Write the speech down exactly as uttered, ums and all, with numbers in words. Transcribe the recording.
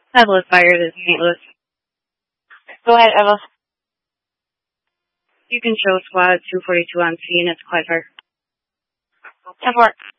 Saint Louis Fire, this is Saint Louis. Go ahead, Eva. You can show squad two forty-two on scene. It's quite far. ten four.